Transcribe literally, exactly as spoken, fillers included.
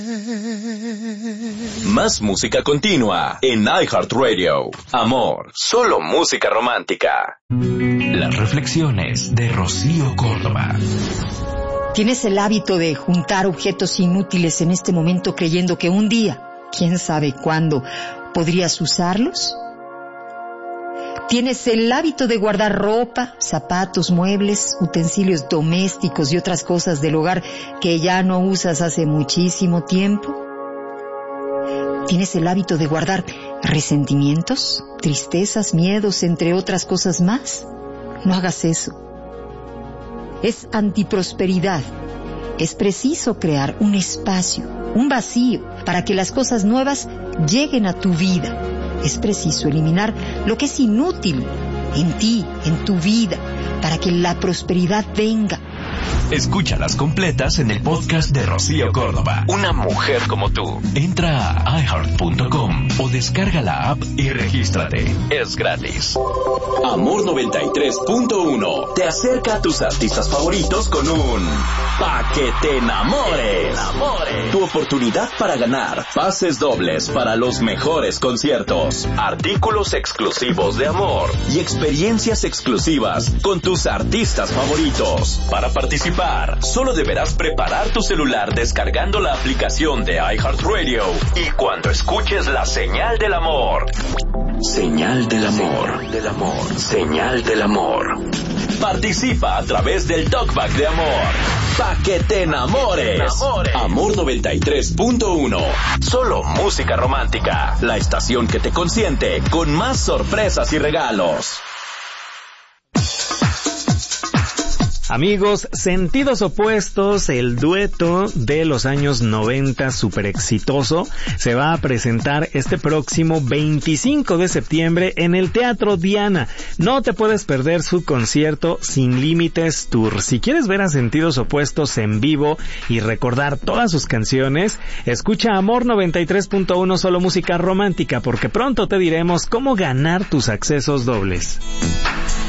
Más música continua en iHeartRadio. Amor, solo música romántica. Las reflexiones de Rocío Córdoba. ¿Tienes el hábito de juntar objetos inútiles en este momento creyendo que un día, quién sabe cuándo, podrías usarlos? ¿Tienes el hábito de guardar ropa, zapatos, muebles, utensilios domésticos y otras cosas del hogar que ya no usas hace muchísimo tiempo? ¿Tienes el hábito de guardar resentimientos, tristezas, miedos, entre otras cosas más? No hagas eso. Es antiprosperidad. Es preciso crear un espacio, un vacío, para que las cosas nuevas lleguen a tu vida. Es preciso eliminar lo que es inútil en ti, en tu vida, para que la prosperidad venga. Escúchalas completas en el podcast de Rocío Córdoba. Una mujer como tú. Entra a i heart punto com o descarga la app y regístrate. Es gratis. Amor noventa y tres punto uno te acerca a tus artistas favoritos con un Pa' que te enamores. Tu oportunidad para ganar pases dobles para los mejores conciertos, artículos exclusivos de Amor y experiencias exclusivas con tus artistas favoritos. Para participar, solo deberás preparar tu celular descargando la aplicación de iHeartRadio y cuando escuches la señal del amor. Señal del amor, del amor, señal del amor. Participa a través del talkback de Amor. Pa' que te enamores. Amor noventa y tres punto uno. Solo música romántica. La estación que te consiente con más sorpresas y regalos. Amigos, Sentidos Opuestos, el dueto de los años noventa súper exitoso, se va a presentar este próximo veinticinco de septiembre en el Teatro Diana. No te puedes perder su concierto Sin Límites Tour. Si quieres ver a Sentidos Opuestos en vivo y recordar todas sus canciones, escucha Amor noventa y tres punto uno, solo música romántica, porque pronto te diremos cómo ganar tus accesos dobles.